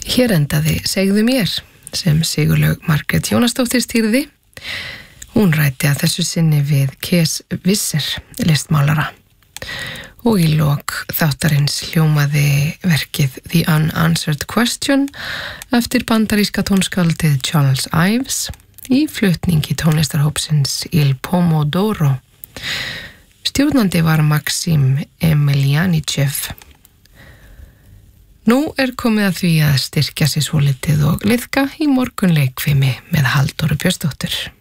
Hér endaði Segðu mér sem Sigurlaug Margrét Jónasdóttir stýrði. Hún ræddi að þessu sinni við Kees Visser, listmálara. Og í lok þáttarins hljómaði verkið The Unanswered Question eftir bandaríska tónskáldið Charles Ives í flutningi tónlistarhópsins Il Pomodoro. Stjórnandi var Maxim Emelianichev. Nú komið að því að styrkja sig svolítið og liðka í morgunleikfimi með Halldóru Björnsdóttur.